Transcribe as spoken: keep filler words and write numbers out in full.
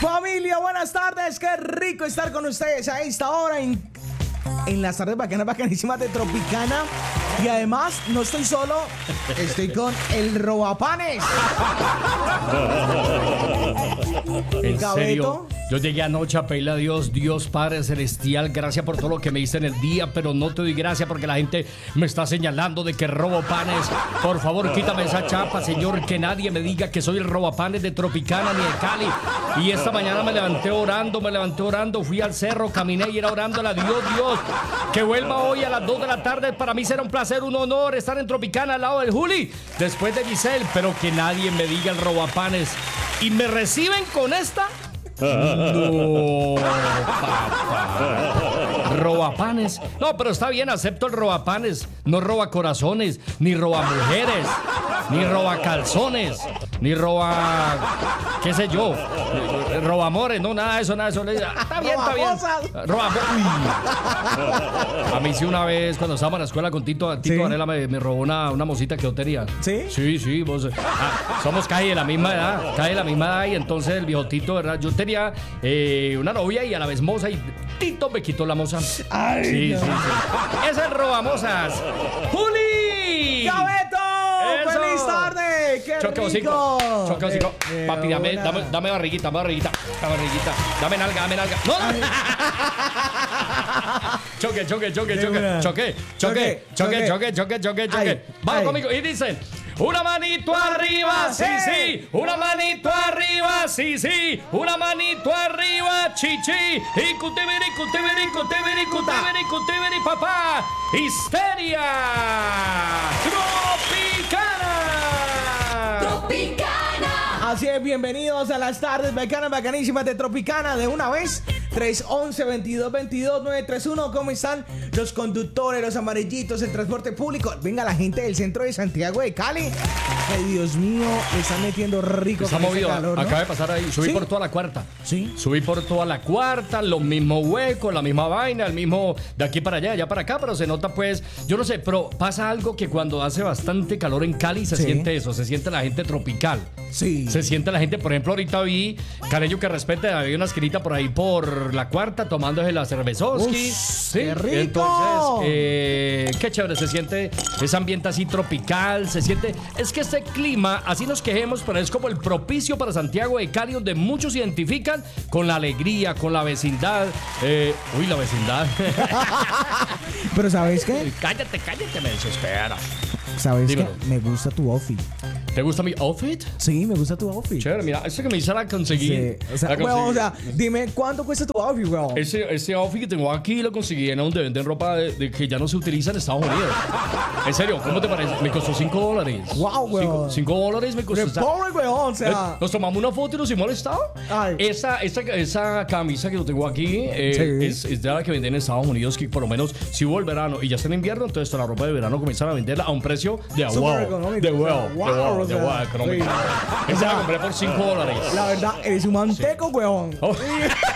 Familia, buenas tardes. Qué rico estar con ustedes a esta hora en, en las tardes bacanas, bacanísimas de Tropicana. Y además, no estoy solo, estoy con el Robapanes. ¿En Gabeto. serio? Yo llegué anoche a pedirle a Dios, Dios Padre Celestial, gracias por todo lo que me hice en el día, pero no te doy gracias porque la gente me está señalando de que robo panes. Por favor, quítame esa chapa, Señor, que nadie me diga que soy el robapanes de Tropicana ni de Cali. Y esta mañana me levanté orando, me levanté orando, fui al cerro, caminé y era orándole a Dios, Dios, que vuelva hoy a las dos de la tarde. Para mí será un placer, un honor estar en Tropicana al lado del Juli, después de Giselle, pero que nadie me diga el robapanes. Y me reciben con esta... No, papá. Robapanes. No, pero está bien, acepto el robapanes. No roba corazones, ni roba mujeres, ni roba calzones, ni roba, qué sé yo, roba amores, no, nada de eso, nada de eso. Está bien, está bien. Roba. Uy. A mí sí una vez, cuando estábamos en la escuela con Tito, Tito ¿Sí? Varela me, me robó una, una mosita que yo tenía. ¿Sí? Sí, sí, vos. Ah, somos casi de la misma edad, casi de la misma edad, y entonces el viejo Tito, ¿verdad? Yo tenía eh, una novia y a la vez moza, y Tito me quitó la moza. Ay, Sí, no. sí, sí. Es el robamosas. ¡Juli! ¡Gabeto! Eso. ¡Feliz tarde! ¡Qué Choque rico! hocico, choque hocico. Eh, eh, Papi, dame, una- dame, dame barriguita, dame barriguita, dame barriguita. Dame nalga, dame nalga. ¡No! Choque, choque, choque, De choque, una. choque, choque, choque, choque, choque, choque, choque. Ay, Vamos ay. conmigo. Y dicen: una manito arriba, sí, sí. Una manito arriba, sí, sí. Una manito arriba, chichi. Y cutibiri, cutibiri, cutibiri, cutibiri, cutibiri, papá. Histeria. Tropicana. Así es, bienvenidos a las tardes bacanas, bacanísimas de Tropicana. De una vez, tres once, veintidós veintidós, nueve tres uno. ¿Cómo están los conductores, los amarillitos, el transporte público? Venga, la gente del centro de Santiago de Cali. Ay, Dios mío, le están metiendo rico Está con ese movido, calor, ¿no? acaba de pasar ahí. Subí ¿Sí? por toda la cuarta. ¿Sí? Subí por toda la cuarta, los mismos huecos, la misma vaina, el mismo de aquí para allá, allá para acá, pero se nota pues, yo no sé, pero pasa algo que cuando hace bastante calor en Cali se Sí. siente eso, se siente la gente tropical. Sí. Se siente la gente, por ejemplo, ahorita vi caleño que respete, había una esquinita por ahí por la cuarta tomándose la cervezowski. Uf, Sí, qué rico. entonces, eh, qué chévere, se siente ese ambiente así tropical, se siente, es que este clima, así nos quejemos, pero es como el propicio para Santiago de Cali, donde muchos se identifican con la alegría, con la vecindad. Eh, uy, la vecindad. Pero ¿sabes qué? Cállate, cállate, me desespera. ¿Sabes qué? Dímelo. Me gusta tu outfit. ¿Te gusta mi outfit? Sí, me gusta tu outfit. Chévere, mira, eso que me hice la conseguí. Sí. O sea, la weón, conseguí. o sea, dime cuánto cuesta tu outfit, weón. Ese, ese outfit que tengo aquí lo conseguí en donde venden ropa de, de que ya no se utiliza en Estados Unidos. En serio, ¿cómo te parece? Me costó cinco dólares. Wow, weón. cinco dólares me costó. De o sea, pobre, weón, o sea. nos tomamos una foto y nos hemos molestado. Ay. Esa, esa, esa camisa que yo tengo aquí eh, Sí. es, es de la que venden en Estados Unidos, que por lo menos si hubo el verano y ya está en invierno, entonces toda la ropa de verano comienzan a venderla a un precio de Súper wow. económico, De o sea, wow. De wow, wow. o De sea, wow. Económico. sí. O Esa sea, la compré por cinco dólares. La verdad, eres un manteco, weón. Oh.